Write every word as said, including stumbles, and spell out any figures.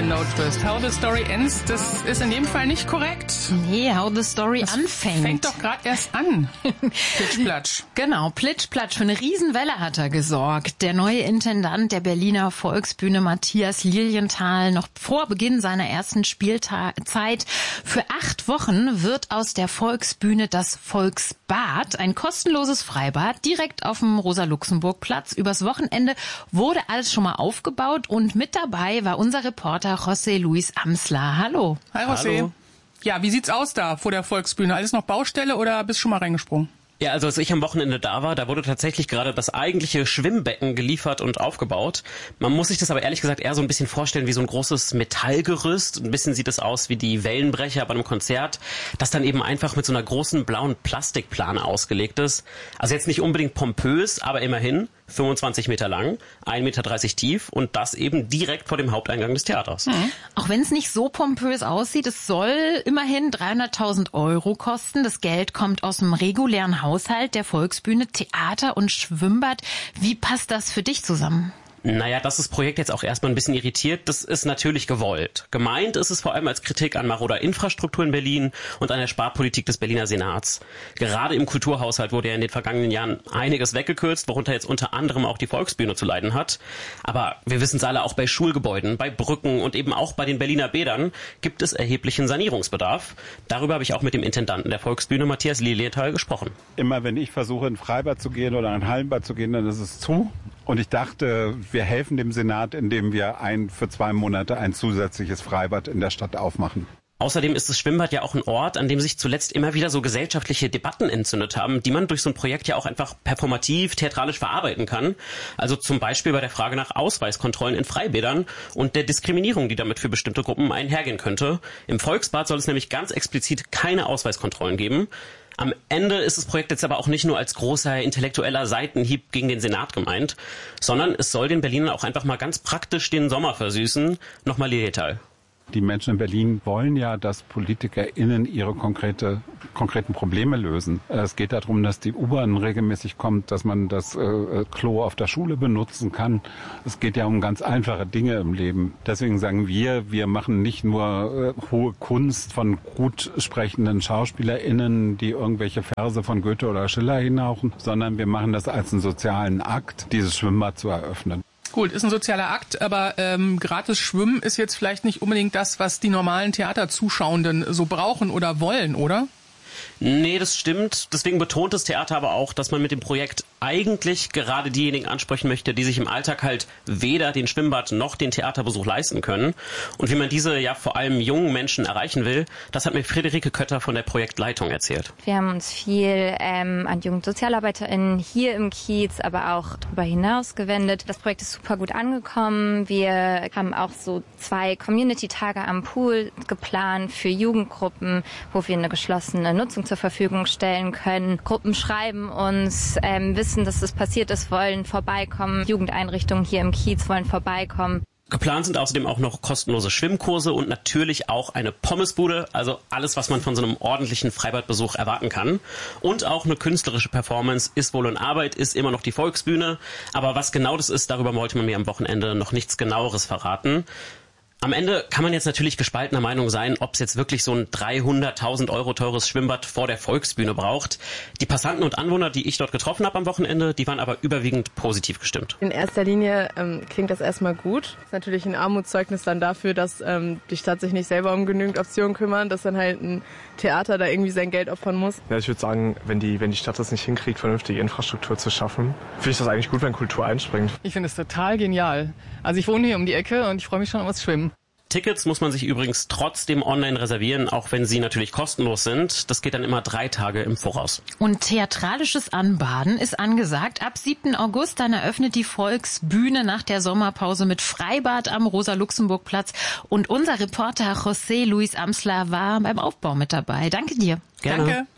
No Twist. How the Story Ends, das ist in dem Fall nicht korrekt. Nee, How the Story das anfängt. Fängt doch gerade erst an. Plitsch-Platsch. Genau, Plitsch-Platsch. Für eine Riesenwelle hat er gesorgt. Der neue Intendant der Berliner Volksbühne, Matthias Lilienthal, noch vor Beginn seiner ersten Spielzeit. Für acht Wochen wird aus der Volksbühne das Volksbad, ein kostenloses Freibad, direkt auf dem Rosa-Luxemburg-Platz. Übers Wochenende wurde alles schon mal aufgebaut und mit dabei war unser Reporter José Luis Amsler. Hallo. Hi José. Hallo. Ja, wie sieht's aus da vor der Volksbühne? Alles noch Baustelle oder bist du schon mal reingesprungen? Ja, also als ich am Wochenende da war, da wurde tatsächlich gerade das eigentliche Schwimmbecken geliefert und aufgebaut. Man muss sich das aber ehrlich gesagt eher so ein bisschen vorstellen wie so ein großes Metallgerüst. Ein bisschen sieht es aus wie die Wellenbrecher bei einem Konzert, das dann eben einfach mit so einer großen blauen Plastikplane ausgelegt ist. Also jetzt nicht unbedingt pompös, aber immerhin fünfundzwanzig Meter lang, ein Meter dreißig tief und das eben direkt vor dem Haupteingang des Theaters. Mhm. Auch wenn es nicht so pompös aussieht, es soll immerhin dreihunderttausend Euro kosten. Das Geld kommt aus dem regulären Haushalt der Volksbühne, Theater und Schwimmbad. Wie passt das für dich zusammen? Naja, dass das Projekt jetzt auch erstmal ein bisschen irritiert, das ist natürlich gewollt. Gemeint ist es vor allem als Kritik an maroder Infrastruktur in Berlin und an der Sparpolitik des Berliner Senats. Gerade im Kulturhaushalt wurde ja in den vergangenen Jahren einiges weggekürzt, worunter jetzt unter anderem auch die Volksbühne zu leiden hat. Aber wir wissen es alle, auch bei Schulgebäuden, bei Brücken und eben auch bei den Berliner Bädern gibt es erheblichen Sanierungsbedarf. Darüber habe ich auch mit dem Intendanten der Volksbühne, Matthias Lilienthal, gesprochen. Immer wenn ich versuche, in ein Freibad zu gehen oder in ein Hallenbad zu gehen, dann ist es zu. Und ich dachte, wir helfen dem Senat, indem wir ein für zwei Monate ein zusätzliches Freibad in der Stadt aufmachen. Außerdem ist das Schwimmbad ja auch ein Ort, an dem sich zuletzt immer wieder so gesellschaftliche Debatten entzündet haben, die man durch so ein Projekt ja auch einfach performativ, theatralisch verarbeiten kann. Also zum Beispiel bei der Frage nach Ausweiskontrollen in Freibädern und der Diskriminierung, die damit für bestimmte Gruppen einhergehen könnte. Im Volksbad soll es nämlich ganz explizit keine Ausweiskontrollen geben. Am Ende ist das Projekt jetzt aber auch nicht nur als großer intellektueller Seitenhieb gegen den Senat gemeint, sondern es soll den Berlinern auch einfach mal ganz praktisch den Sommer versüßen. Nochmal Lilienthal. Die Menschen in Berlin wollen ja, dass PolitikerInnen ihre konkrete, konkreten Probleme lösen. Es geht darum, dass die U-Bahn regelmäßig kommt, dass man das äh, Klo auf der Schule benutzen kann. Es geht ja um ganz einfache Dinge im Leben. Deswegen sagen wir, wir machen nicht nur äh, hohe Kunst von gut sprechenden SchauspielerInnen, die irgendwelche Verse von Goethe oder Schiller hinhauchen, sondern wir machen das als einen sozialen Akt, dieses Schwimmbad zu eröffnen. Gut, ist ein sozialer Akt, aber ähm, gratis Schwimmen ist jetzt vielleicht nicht unbedingt das, was die normalen Theaterzuschauenden so brauchen oder wollen, oder? Nee, das stimmt. Deswegen betont das Theater aber auch, dass man mit dem Projekt eigentlich gerade diejenigen ansprechen möchte, die sich im Alltag halt weder den Schwimmbad noch den Theaterbesuch leisten können. Und wie man diese ja vor allem jungen Menschen erreichen will, das hat mir Friederike Kötter von der Projektleitung erzählt. Wir haben uns viel ähm, an JugendsozialarbeiterInnen hier im Kiez, aber auch darüber hinaus gewendet. Das Projekt ist super gut angekommen. Wir haben auch so zwei Community-Tage am Pool geplant für Jugendgruppen, wo wir eine geschlossene Nutzung zur Verfügung stellen können. Gruppen schreiben uns, ähm, wissen, dass das passiert ist, wollen vorbeikommen. Jugendeinrichtungen hier im Kiez wollen vorbeikommen. Geplant sind außerdem auch noch kostenlose Schwimmkurse und natürlich auch eine Pommesbude, also alles, was man von so einem ordentlichen Freibadbesuch erwarten kann. Und auch eine künstlerische Performance ist wohl in Arbeit, ist immer noch die Volksbühne. Aber was genau das ist, darüber wollte man mir am Wochenende noch nichts Genaueres verraten. Am Ende kann man jetzt natürlich gespaltener Meinung sein, ob es jetzt wirklich so ein dreihunderttausend Euro teures Schwimmbad vor der Volksbühne braucht. Die Passanten und Anwohner, die ich dort getroffen habe am Wochenende, die waren aber überwiegend positiv gestimmt. In erster Linie ähm, klingt das erstmal gut. Das ist natürlich ein Armutszeugnis dann dafür, dass ähm, die Stadt sich nicht selber um genügend Optionen kümmert, dass dann halt ein Theater da irgendwie sein Geld opfern muss. Ja, ich würde sagen, wenn die, wenn die Stadt das nicht hinkriegt, vernünftige Infrastruktur zu schaffen, finde ich das eigentlich gut, wenn Kultur einspringt. Ich finde es total genial. Also ich wohne hier um die Ecke und ich freue mich schon aufs Schwimmen. Tickets muss man sich übrigens trotzdem online reservieren, auch wenn sie natürlich kostenlos sind. Das geht dann immer drei Tage im Voraus. Und theatralisches Anbaden ist angesagt. Ab siebten August dann eröffnet die Volksbühne nach der Sommerpause mit Freibad am Rosa-Luxemburg-Platz. Und unser Reporter José Luis Amsler war beim Aufbau mit dabei. Danke dir. Gerne. Danke.